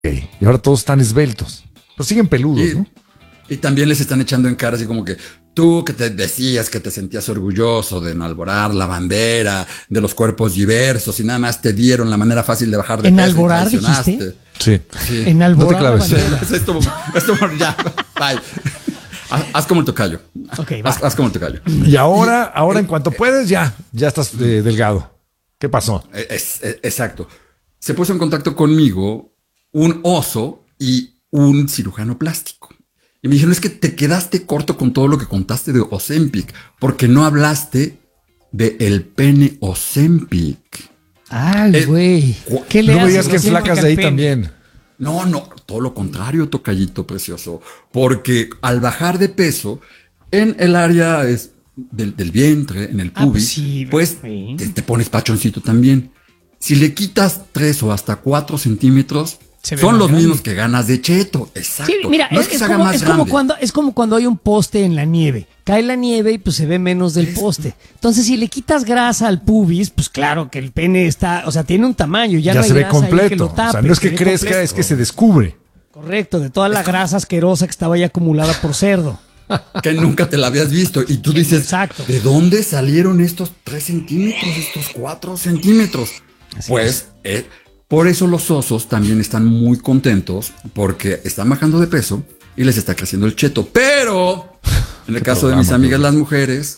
Y ahora todos están esbeltos. Pero siguen peludos, ¿no? Y también les están echando en cara así como que tú que te decías que te sentías orgulloso de enalborar la bandera, de los cuerpos diversos y nada más te dieron la manera fácil de bajar de peso. ¿Enalborar dijiste? Sí. Enalborar. No te claves. Esto ya, bye. Haz como el tocayo. Okay, haz como el tocayo. Y ahora en cuanto puedes, ya estás delgado. ¿Qué pasó? Exacto. Se puso en contacto conmigo un oso y un cirujano plástico. Y me dijeron, es que te quedaste corto con todo lo que contaste de Ozempic, porque no hablaste de el pene Ozempic. Ay, güey. ¿Qué le No me haces? digas que flacas de ahí también. No, todo lo contrario, tocallito precioso. Porque al bajar de peso, en el área del vientre, en el pubis, pues te pones pachoncito también. Si le quitas 3 o hasta 4 centímetros, son los mismos que ganas de cheto. Exacto. Sí, mira, no es como cuando hay un poste en la nieve. Cae la nieve y pues se ve menos del poste. Entonces, si le quitas grasa al pubis, pues claro que el pene está, o sea, tiene un tamaño, ya no hay se ve grasa ahí completo. que lo tape, O sea, no es que crezca, completo. Es que se descubre. Correcto, de toda la grasa asquerosa que estaba ahí acumulada por cerdo. Que nunca te la habías visto. Y tú dices, exacto. ¿De dónde salieron estos 3 centímetros, estos 4 centímetros? Así pues, por eso los osos también están muy contentos porque están bajando de peso y les está creciendo el cheto. Pero en el caso de mis amigas las mujeres,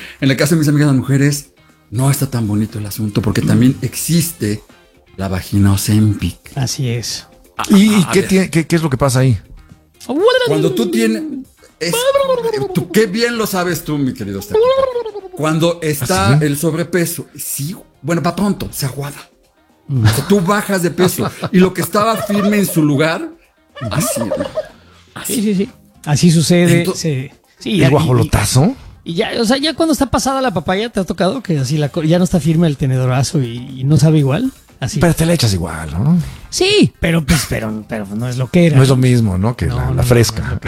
no está tan bonito el asunto porque también existe la vagina Ozempic. Así es. ¿Y qué es lo que pasa ahí? Cuando tú tienes... qué bien lo sabes tú, mi querido Stefan. Cuando está el sobrepeso, sí, bueno, para pronto, se aguada. O sea, tú bajas de peso y lo que estaba firme en su lugar, así. Sí. Así sucede. ¿El guajolotazo? Y ya, o sea, ya cuando está pasada la papaya, ¿te ha tocado que así ya no está firme el tenedorazo y no sabe igual? Así. Pero te la echas igual, ¿no? Sí, pero no es lo que era. No es lo mismo, ¿no? Que la fresca.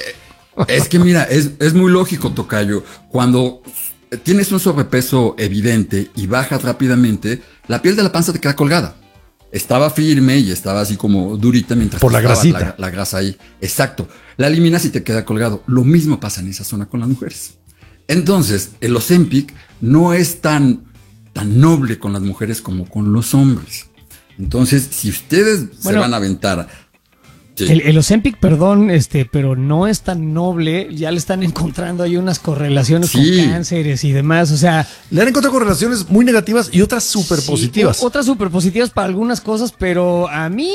Es que mira, es muy lógico, tocayo. Cuando tienes un sobrepeso evidente y bajas rápidamente, la piel de la panza te queda colgada. Estaba firme y estaba así como durita mientras por la grasita. La grasa ahí. Exacto. La eliminas y te queda colgado. Lo mismo pasa en esa zona con las mujeres. Entonces, el Ozempic no es tan noble con las mujeres como con los hombres. Entonces, si ustedes se van a aventar... Sí. El Ozempic, perdón, pero no es tan noble. Ya le están encontrando ahí unas correlaciones con cánceres y demás. O sea, le han encontrado correlaciones muy negativas y otras súper positivas. Otras súper positivas para algunas cosas, pero a mí,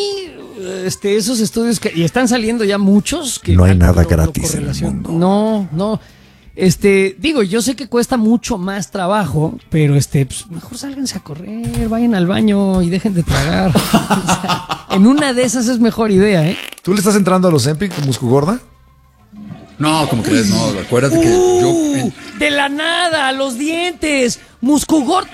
esos estudios y están saliendo ya muchos. Que no hay nada gratis en el mundo. No. Digo, yo sé que cuesta mucho más trabajo, pero pues mejor sálganse a correr, vayan al baño y dejen de tragar. O sea, en una de esas es mejor idea, ¿eh? ¿Tú le estás entrando a los Ozempic con Muscugorda? No, como crees, no. Acuérdate que yo... De la nada, los dientes, Muscugorda.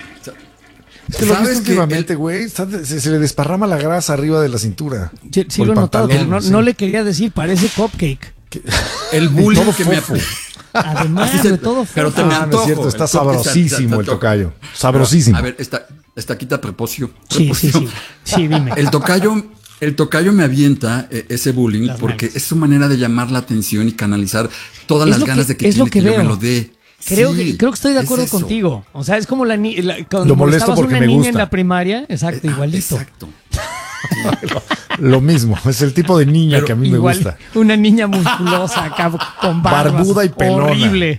Es que lo ves últimamente, güey, se le desparrama la grasa arriba de la cintura. Sí lo he notado, pero no le quería decir, parece cupcake. El bullying que me... Además de todo, pero te me antojo. No es cierto, está sabrosísimo el tocayo. Sabrosísimo. A ver, esta quita prepocio. Sí, dime. El tocayo me avienta ese bullying porque es su manera de llamar la atención y canalizar todas las ganas de que tiene que yo me lo dé. Creo que estoy de acuerdo contigo. O sea, es como cuando lo molesto porque una me niña gusta en la primaria. Exacto, igualito. Exacto. Lo mismo, es el tipo de niña que a mí me gusta. Una niña musculosa acá con barbuda y pelona. Horrible.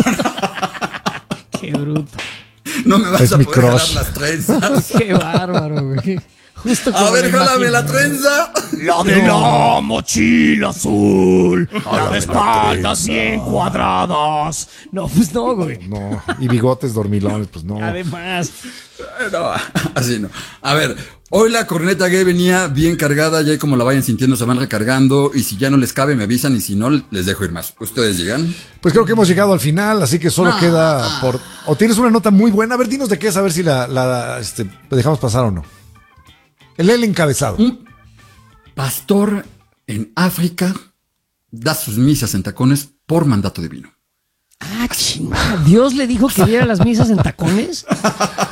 Qué bruto. No me vas a poder jalar las trenzas. Qué bárbaro, güey. Justo a ver, jálame la trenza. La de la mochila azul. La de espaldas 100 cuadradas. No, pues no, güey. No, y bigotes dormilones, pues no. Además. No, así no. A ver, hoy la corneta gay venía bien cargada. Ya como la vayan sintiendo, se van recargando. Y si ya no les cabe, me avisan. Y si no, les dejo ir más. ¿Ustedes llegan? Pues creo que hemos llegado al final. Así que solo queda por... O tienes una nota muy buena. A ver, dinos de qué es. A ver si la dejamos pasar o no. El encabezado. Un pastor en África da sus misas en tacones por mandato divino. Ah, chingada. ¿Dios le dijo que diera las misas en tacones?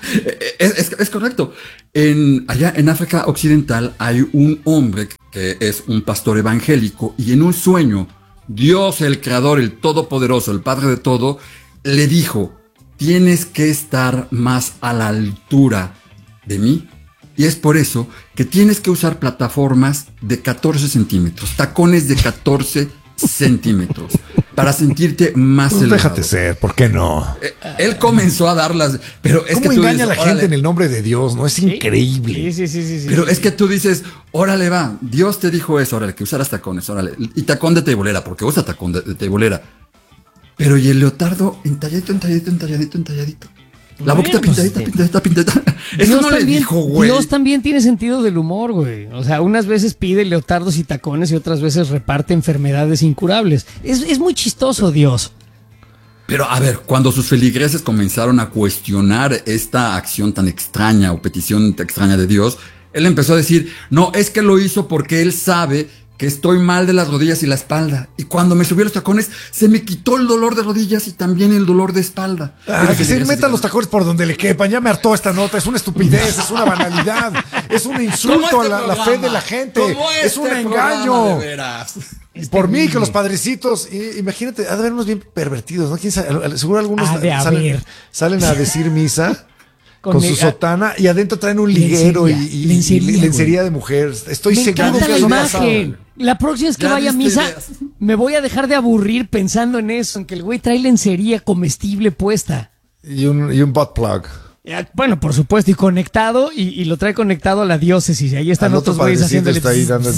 Es correcto. Allá en África Occidental hay un hombre que es un pastor evangélico y en un sueño, Dios, el creador, el todopoderoso, el padre de todo, le dijo: tienes que estar más a la altura de mí. Y es por eso que tienes que usar plataformas de 14 centímetros, tacones de 14 centímetros, para sentirte más elevado. Déjate ser, ¿por qué no? Él comenzó a darlas, pero es ¿Cómo que tú engaña dices, a la gente en el nombre de Dios? No, es increíble. Sí. Pero es que tú dices, órale va, Dios te dijo eso, órale, que usaras tacones, órale, y tacón de teibolera, porque usa tacón de teibolera. Pero y el leotardo entalladito. La boquita pintadita. Eso no le dijo, güey. Dios también tiene sentido del humor, güey. O sea, unas veces pide leotardos y tacones y otras veces reparte enfermedades incurables. Es muy chistoso, Dios. Pero a ver, cuando sus feligreses comenzaron a cuestionar esta acción tan extraña o petición tan extraña de Dios, él empezó a decir, no, es que lo hizo porque él sabe que estoy mal de las rodillas y la espalda. Y cuando me subí a los tacones, se me quitó el dolor de rodillas y también el dolor de espalda. Que se metan los tacones por donde le quepan. Ya me hartó esta nota. Es una estupidez, es una banalidad. Es un insulto a la fe de la gente. Es un engaño. Por mí, que los padrecitos, imagínate, ha de haber unos bien pervertidos, ¿no? ¿Quién sabe? Seguro algunos salen a decir misa con su sotana y adentro traen un liguero y lencería de mujer. Estoy seguro que eso pasa. La próxima vez que vaya a misa, me voy a dejar de aburrir pensando en eso, en que el güey trae lencería comestible puesta. Y un butt plug. Bueno, por supuesto, y conectado, y lo trae conectado a la diócesis. Y ahí están otros güeyes haciéndole. Está ahí dando...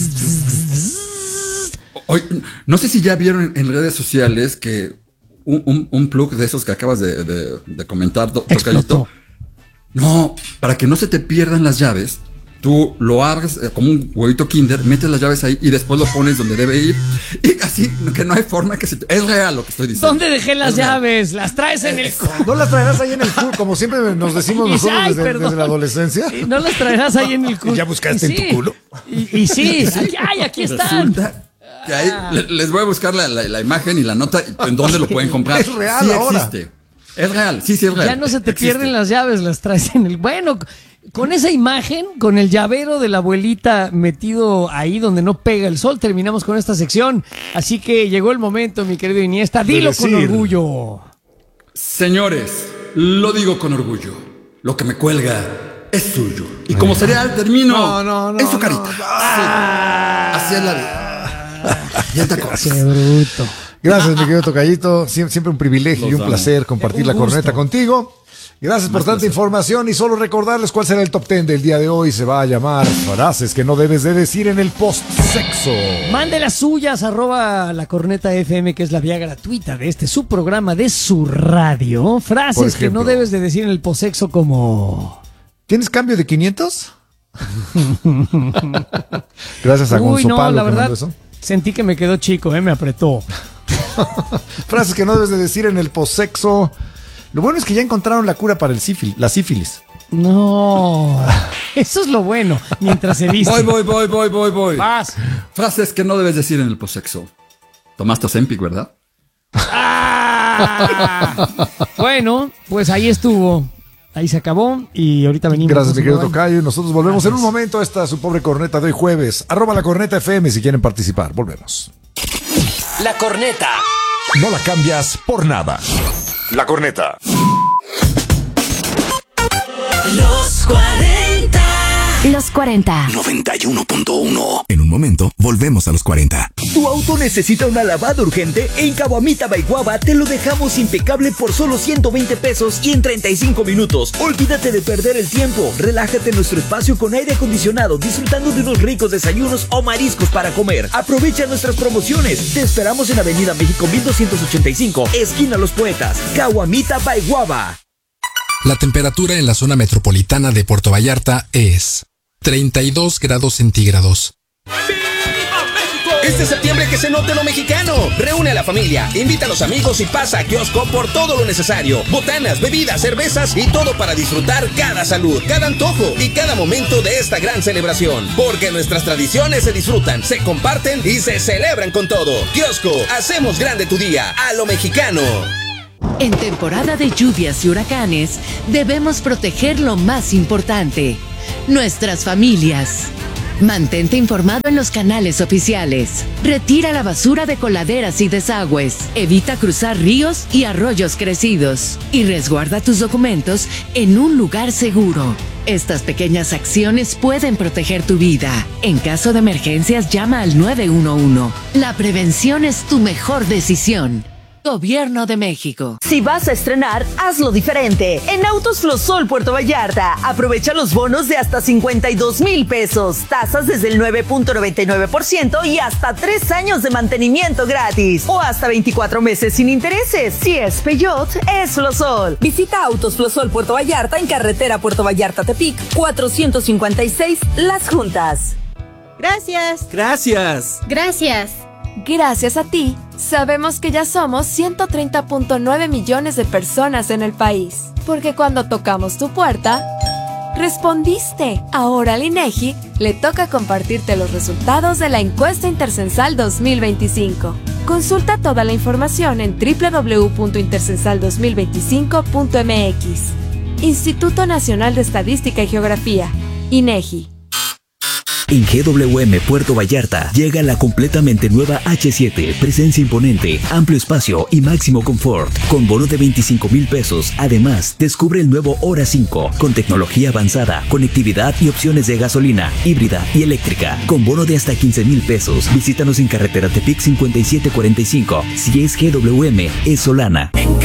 Oye, no sé si ya vieron en redes sociales que un plug de esos que acabas de comentar, Tocayito. No, para que no se te pierdan las llaves, tú lo abres como un huevito Kinder, metes las llaves ahí y después lo pones donde debe ir. Y así, que no hay forma que se te... Es real lo que estoy diciendo. ¿Dónde dejé las llaves? Las traes en el culo. ¿No las traerás ahí en el culo? Como siempre nos decimos nosotros desde la adolescencia. ¿No las traerás ahí en el culo? ¿Ya buscaste en tu culo? Y sí, aquí están. Que ahí les voy a buscar la imagen y la nota en dónde lo pueden comprar. Es real ahora. Existe. Es real, sí es real. Ya no se te pierden las llaves, las traes en el... Bueno, con esa imagen, con el llavero de la abuelita metido ahí donde no pega el sol, terminamos con esta sección. Así que llegó el momento, mi querido Iniesta, dilo con orgullo. Señores, lo digo con orgullo. Lo que me cuelga es suyo. Y como cereal termino en su carita. Así es la vida. Ya te acuerdas. Qué bruto. Gracias, mi querido Tocayito. Siempre un privilegio y un placer compartir la corneta contigo. Gracias por tanta información y solo recordarles cuál será el top 10 del día de hoy. Se va a llamar frases que no debes de decir en el post-sexo. Mande las suyas, @lacornetafm, que es la vía gratuita de este su programa de su radio. Frases que no debes de decir en el post-sexo como... ¿Tienes cambio de 500? Gracias a Gonzo Palo, la verdad, eso. Sentí que me quedó chico, me apretó. Frases que no debes de decir en el post-sexo. Lo bueno es que ya encontraron la cura para la sífilis. No, eso es lo bueno. Mientras se viste. Voy. Vas. Frases que no debes decir en el posexo. Tomaste Ozempic, ¿verdad? Bueno, pues ahí estuvo. Ahí se acabó y ahorita venimos. Gracias, mi querido Tocayo. Y nosotros volvemos en un momento a esta su pobre corneta de hoy jueves. @lacornetafm si quieren participar. Volvemos. La corneta. No la cambias por nada. La corneta. Los 40. Los 40. 91.1. En un momento, volvemos a los 40. ¿Tu auto necesita una lavada urgente? En Caguamita by Guava te lo dejamos impecable por solo 120 pesos y en 35 minutos. Olvídate de perder el tiempo. Relájate en nuestro espacio con aire acondicionado, disfrutando de unos ricos desayunos o mariscos para comer. Aprovecha nuestras promociones. Te esperamos en Avenida México 1285, esquina Los Poetas. Caguamita by Guava. La temperatura en la zona metropolitana de Puerto Vallarta es 32 grados centígrados. Este septiembre que se note lo mexicano. Reúne a la familia, invita a los amigos y pasa a Kiosco por todo lo necesario. Botanas, bebidas, cervezas y todo para disfrutar cada salud, cada antojo y cada momento de esta gran celebración. Porque nuestras tradiciones se disfrutan, se comparten y se celebran con todo. Kiosco, hacemos grande tu día. A lo mexicano. En temporada de lluvias y huracanes, debemos proteger lo más importante, nuestras familias. Mantente informado en los canales oficiales. Retira la basura de coladeras y desagües. Evita cruzar ríos y arroyos crecidos. Y resguarda tus documentos en un lugar seguro. Estas pequeñas acciones pueden proteger tu vida. En caso de emergencias, llama al 911. La prevención es tu mejor decisión. Gobierno de México. Si vas a estrenar, hazlo diferente. En Autos Flosol Puerto Vallarta, aprovecha los bonos de hasta 52,000 pesos, tasas desde el 9.99% y hasta 3 años de mantenimiento gratis. O hasta 24 meses sin intereses. Si es Peugeot, es Flosol. Visita Autos Flosol Puerto Vallarta en carretera Puerto Vallarta-Tepic, 456 Las Juntas. Gracias. Gracias. Gracias. Gracias a ti, sabemos que ya somos 130.9 millones de personas en el país. Porque cuando tocamos tu puerta, respondiste. Ahora al INEGI le toca compartirte los resultados de la encuesta Intercensal 2025. Consulta toda la información en www.intercensal2025.mx. Instituto Nacional de Estadística y Geografía, INEGI. En GWM Puerto Vallarta llega la completamente nueva H7, presencia imponente, amplio espacio y máximo confort, con bono de 25,000 pesos. Además, descubre el nuevo Hora 5, con tecnología avanzada, conectividad y opciones de gasolina, híbrida y eléctrica, con bono de hasta 15,000 pesos. Visítanos en carretera Tepic 5745. Si es GWM, es Solana.